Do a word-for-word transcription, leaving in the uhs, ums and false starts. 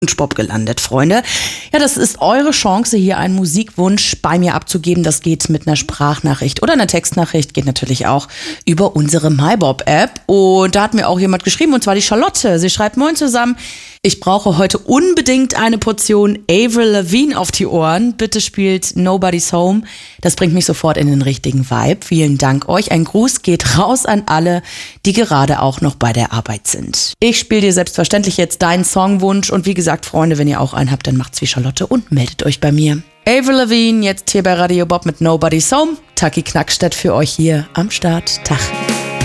Wunschpop gelandet, Freunde. Ja, das ist eure Chance, hier einen Musikwunsch bei mir abzugeben. Das geht mit einer Sprachnachricht oder einer Textnachricht, geht natürlich auch über unsere MyBob-App. Und da hat mir auch jemand geschrieben, und zwar die Charlotte. Sie schreibt: Moin zusammen, ich brauche heute unbedingt eine Portion Avril Lavigne auf die Ohren. Bitte spielt Nobody's Home. Das bringt mich sofort in den richtigen Vibe. Vielen Dank euch. Ein Gruß geht raus an alle, die gerade auch noch bei der Arbeit sind. Ich spiele dir selbstverständlich jetzt deinen Songwunsch. Und wie gesagt, Freunde, wenn ihr auch einen habt, dann macht's wie Charlotte und meldet euch bei mir. Avril Lavigne, jetzt hier bei Radio Bob mit Nobody's Home. Taki Knackstedt für euch hier am Start. Tag.